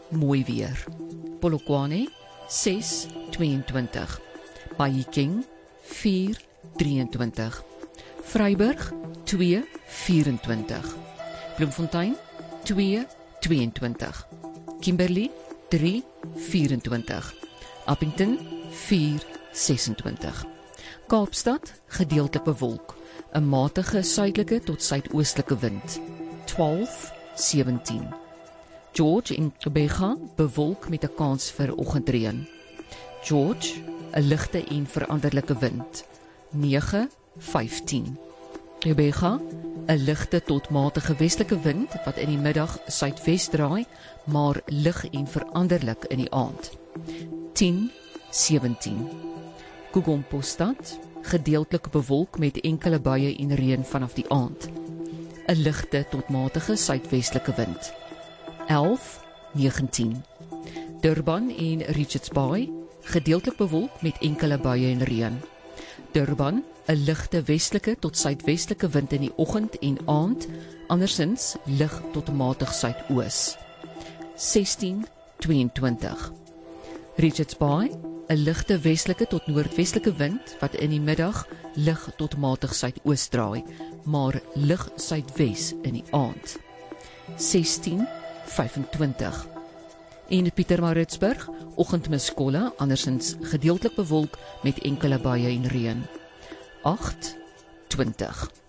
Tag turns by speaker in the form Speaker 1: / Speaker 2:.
Speaker 1: mooi weer. Polokwane 6:22. Bafokeng 4:23. Vryburg 2:24. Bloemfontein 2:22. Kimberley 3:24. Appington 4:26. Kaapstad gedeeltelik bewolk, 'n matige suidelike tot suidoostelike wind 12:17. George en Gqeberha bewolk met 'n kans vir oggendreën. George 'n ligte en veranderlike wind 9:15. Gqeberha 'n ligte tot matige westelike wind wat in die middag suidwes draai, maar lig en veranderlik in die aand 10:17. Kogompostad gedeeltelik bewolk met enkele buie en reën vanaf die aand. 'n ligte tot matige suidwestelike wind 11:19. Durban en Richards Bay gedeeltelik bewolk met enkele buie en reën. Durban 'n ligte westelike tot suidwestelike wind in die oggend en aand, andersins lig tot matig suidoos 16:22. Richards Bay 'n ligte westelike tot noordwestelike wind wat in die middag lig tot matig suidoos draai, maar lig suidwes in die aand 16:25. En Pietermaritzburg oggendmiskolle, andersins gedeeltelik bewolk met enkele buie en reën 8:20.